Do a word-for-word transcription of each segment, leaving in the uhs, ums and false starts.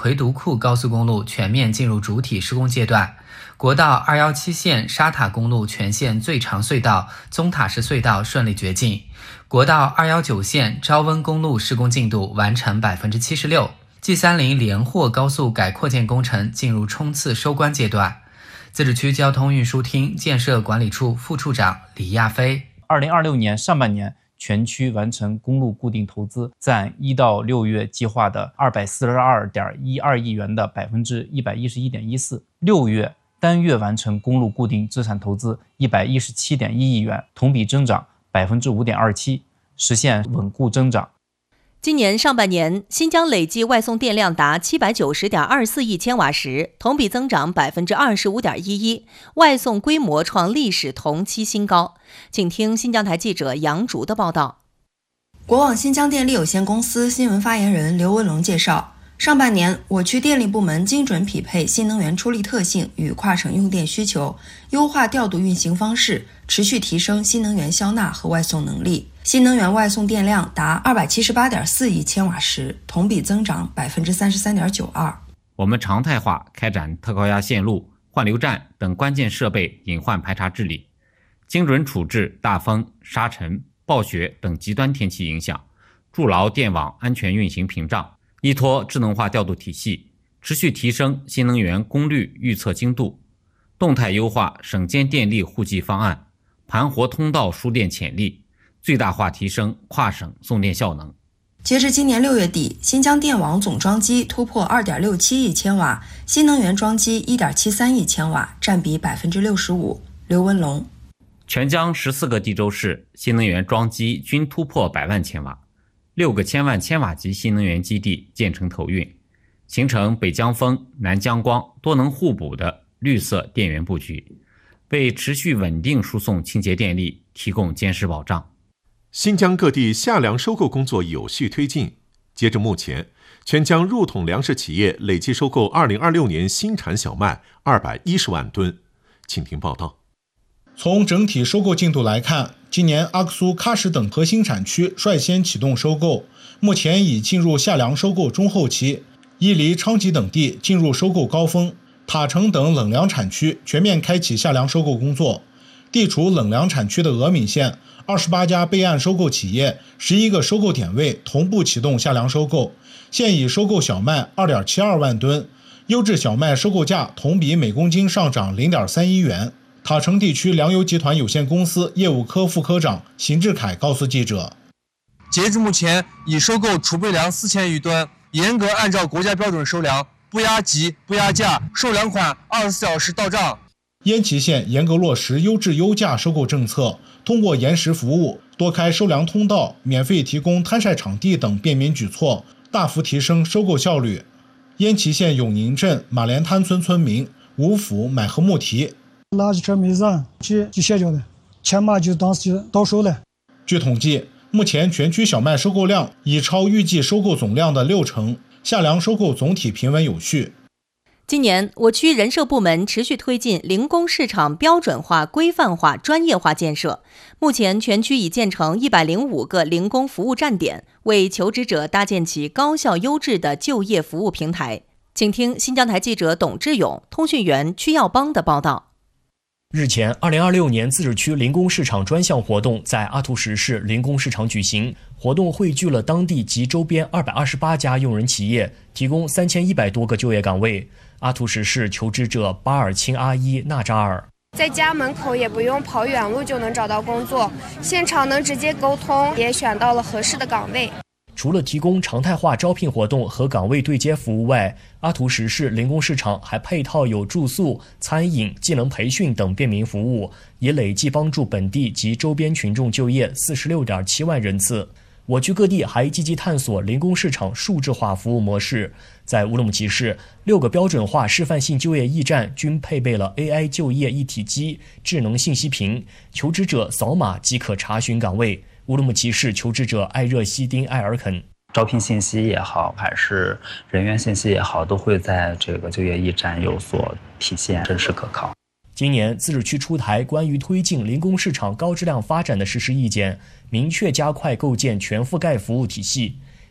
魁独库高速公路全面进入主体施工阶段，国道二一七线沙塔公路全线最长隧道宗塔什隧道顺利掘进，国道二一九线昭温公路施工进度完成 百分之七十六， G 三十 连霍高速改扩建工程进入冲刺收官阶段。自治区交通运输厅建设管理处副处长李亚飞， 二零二六年上半年全区完成公路固定投资占一到六月计划的二百四十二点一二亿元的 百分之一百一十一点一四， 六月单月完成公路固定资产投资一百一十七点一亿元，同比增长 百分之五点二七， 实现稳固增长。 今年上半年，新疆累计外送电量达 七百九十点二四亿千瓦时，同比增长 百分之二十五点一一， 外送规模创历史同期新高。请听新疆台记者杨竹的报道。 国网新疆电力有限公司新闻发言人刘文龙介绍，上半年我区电力部门精准匹配新能源出力特性与跨省用电需求，优化调度运行方式，持续提升新能源销纳和外送能力。新能源外送电量达 二百七十八点四亿千瓦时，同比增长 百分之三十三点九二。 我们常态化开展特高压线路、换流站等关键设备隐患排查治理，精准处置大风、沙尘、暴雪等极端天气影响，筑牢电网安全运行屏障，依托智能化调度体系，持续提升新能源功率预测精度，动态优化省间电力户籍方案，盘活通道输电潜力，最大化提升跨省送电效能。 截至今年六月底，新疆电网总装机突破 二点六七亿千瓦，新能源装机 一点七三亿千瓦，占比 百分之六十五。 刘文龙， 全疆十四个地州市新能源装机均突破百万千瓦，六个千万千瓦级新能源基地建成投运，形成北疆风、南疆光多能互补的绿色电源布局，为持续稳定输送清洁电力提供坚实保障。 新疆各地夏粮收购工作有序推进，截至目前，全疆入统粮食企业累计收购二零二六年新产小麦二百一十万吨。请听报道。 从整体收购进度来看，今年阿克苏、喀什等核心产区率先启动收购，目前已进入夏粮收购中后期，伊犁、昌吉等地进入收购高峰，塔城等冷粮产区全面开启夏粮收购工作。地处冷粮产区的峨眉县，二十八家备案收购企业，十一个收购点位同步启动夏粮收购，现已收购小麦 二点七二万吨，优质小麦收购价同比每公斤上涨 零点三一元。塔城地区粮油集团有限公司业务科副科长邢志凯告诉记者， 截至目前已收购储备粮四千余吨，严格按照国家标准收粮，不压级不压价，收粮款二十四小时到账。 烟岐县严格落实优质优价收购政策，通过延时服务、多开收粮通道、免费提供摊晒场地等便民举措，大幅提升收购效率。烟岐县永宁镇马连滩村村民吴府买禾木提， 垃圾车没上去就卸掉了，钱嘛就当时就到手了。 据统计，目前全区小麦收购量已超预计收购总量的六成，夏粮收购总体平稳有序。 今年，我区人社部门持续推进零工市场标准化、规范化、专业化建设。目前，全区已建成一百零五个零工服务站点，为求职者搭建起高效优质的就业服务平台。请听新疆台记者董志勇、通讯员曲耀邦的报道。 日前，二零二六年自治区零工市场专项活动在阿图什市零工市场举行。活动汇聚了当地及周边二百二十八家用人企业，提供三千一百多个就业岗位。阿图什市求职者巴尔钦阿伊纳扎尔， 在家门口也不用跑远路就能找到工作，现场能直接沟通，也选到了合适的岗位。 除了提供常态化招聘活动和岗位对接服务外，阿图什市零工市场还配套有住宿、餐饮、技能培训等便民服务，也累计帮助本地及周边群众就业 四十六点七万人次。我区各地还积极探索零工市场数字化服务模式，在乌鲁木齐市，六个标准化示范性就业驿站均配备了 A I 就业一体机、智能信息屏，求职者扫码即可查询岗位。乌鲁木齐市求职者艾热西丁艾尔肯， 招聘信息也好，还是人员信息也好，都会在这个就业驿站有所体现，真实可靠。 今年自治区出台关于推进零工市场高质量发展的实施意见，明确加快构建全覆盖服务体系。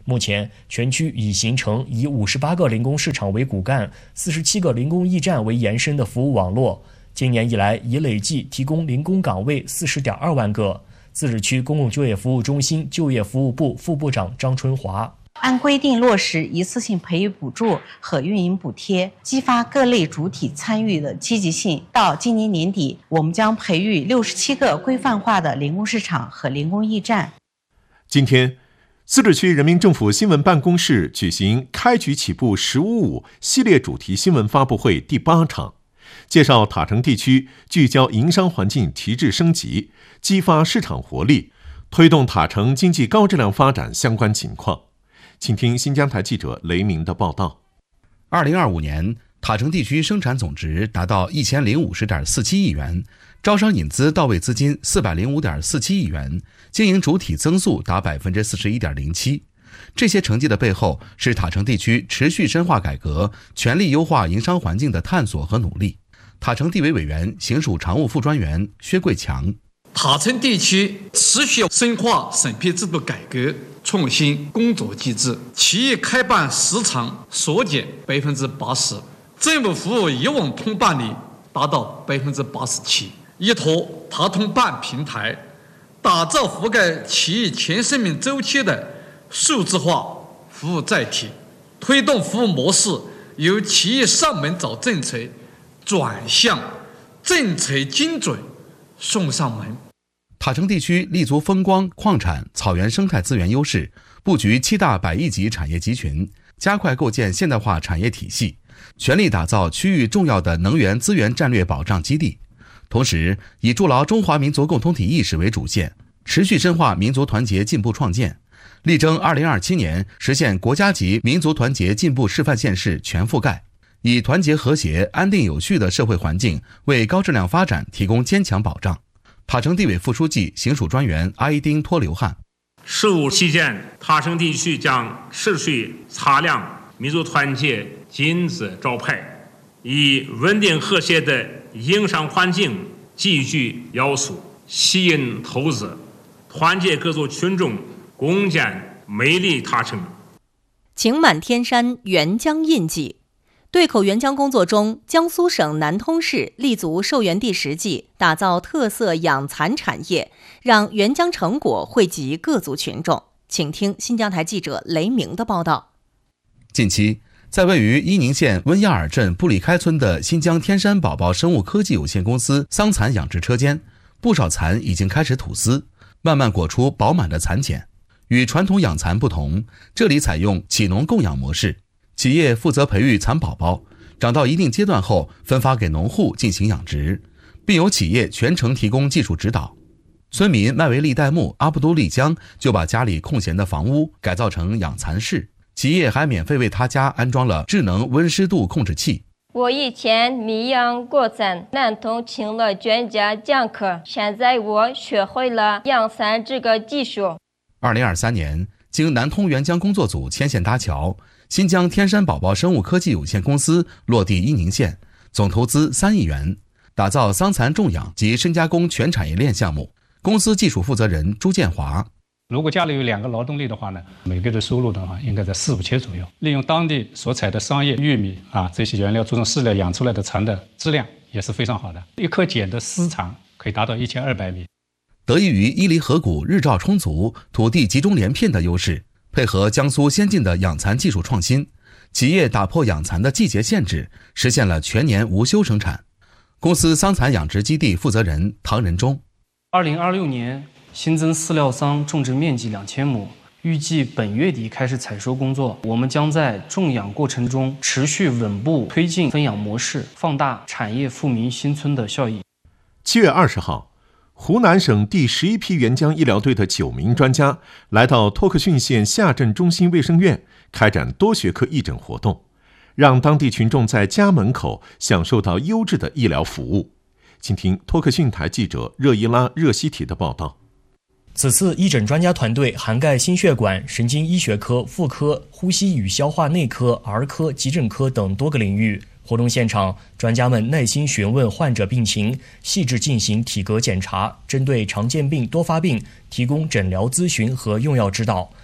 目前，全区已形成以五十八个零工市场为骨干、四十七个零工驿站为延伸的服务网络。今年以来，已累计提供零工岗位四十点二万个。自治区公共就业服务中心就业服务部副部长张春华。 按规定落实一次性培育补助和运营补贴，激发各类主体参与的积极性。到今年年底，我们将培育六十七个规范化的零工市场和零工驿站。 今天，自治区人民政府新闻办公室举行开局起步十五五系列主题新闻发布会第八场，介绍塔城地区聚焦营商环境提质升级、激发市场活力、推动塔城经济高质量发展相关情况。请听新疆台记者雷鸣的报道。 二零二五年，塔城地区生产总值达到一千零五十点四七亿元，招商引资到位资金四百零五点四七亿元，经营主体增速达百分之四十一点零七。这些成绩的背后，是塔城地区持续深化改革、全力优化营商环境的探索和努力。塔城地委委员、行署常务副专员薛贵强。 塔城地区持续深化审批制度改革，创新工作机制，企业开办时长缩减百分之八十，政务服务一网通办率达到百分之八十七。依托塔通办平台，打造覆盖企业全生命周期的数字化服务载体，推动服务模式由企业上门找政策转向政策精准送上门。 塔城地区立足风光、矿产、草原生态资源优势，布局七大百亿级产业集群，加快构建现代化产业体系，全力打造区域重要的能源资源战略保障基地。同时，以筑牢中华民族共同体意识为主线，持续深化民族团结进步创建，力争二零二七年实现国家级民族团结进步示范县市全覆盖，以团结和谐、安定有序的社会环境为高质量发展提供坚强保障。塔城地委副书记、行署专员阿依丁托刘汉。 十五期间，塔城地区将持续擦亮民族团结金字招牌，以稳定和谐的营商环境集聚要素，吸引投资，团结各族群众，共建美丽塔城。 晴满天山，沅江印记。对口援疆工作中，江苏省南通市立足受援地实际，打造特色养蚕产业，让援疆成果惠及各族群众。请听新疆台记者雷鸣的报道。 近期，在位于伊宁县温亚尔镇布里开村的新疆天山宝宝生物科技有限公司桑蚕养殖车间，不少蚕已经开始吐丝，慢慢裹出饱满的蚕茧。与传统养蚕不同，这里采用企农共养模式。企业负责培育蚕宝宝，长到一定阶段后分发给农户进行养殖，并由企业全程提供技术指导。村民麦维利代木阿布都丽江就把家里空闲的房屋改造成养蚕室，企业还免费为他家安装了智能温湿度控制器。 我以前没养过蚕，南通请了专家讲课，现在我学会了养蚕这个技术。 二零二三年，经南通援疆工作组牵线搭桥，新疆天山宝宝生物科技有限公司落地伊宁县，总投资三亿元，打造桑蚕种养及深加工全产业链项目。公司技术负责人朱建华： 如果家里有两个劳动力的话呢，每个月的收入的话，应该在四五千左右。利用当地所采的桑叶、玉米啊这些原料做成饲料，养出来的蚕的质量也是非常好的，一颗茧的丝长可以达到一千二百米。 得益于伊犁河谷日照充足、土地集中连片的优势，配合江苏先进的养蚕技术创新，企业打破养蚕的季节限制，实现了全年无休生产。公司桑蚕养殖基地负责人唐仁忠： 二零二六年新增饲料桑种植面积两千亩，预计本月底开始采收工作。我们将在种养过程中持续稳步推进分养模式，放大产业富民新村的效益。 七月二十号，湖南省第十一批援疆医疗队的九名专家来到托克逊县下镇中心卫生院，开展多学科义诊活动，让当地群众在家门口享受到优质的医疗服务。请听托克逊台记者热依拉热西提的报道。 此次义诊专家团队涵盖心血管、神经医学科、妇科、呼吸与消化内科、儿科、急诊科等多个领域。活动现场，专家们耐心询问患者病情，细致进行体格检查，针对常见病、多发病提供诊疗咨询和用药指导，